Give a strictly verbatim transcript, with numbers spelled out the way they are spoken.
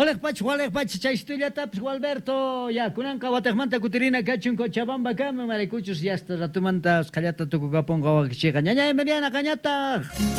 Walik pach, walik pach, chaystullatapas, Alberto, ya, kunanka watakmanta kutirina kachun Cochabamba kama, marikuchus, ya hasta ratumanta, skallata tukukapunga wakichiga. Ñañay, Mariana, cañata.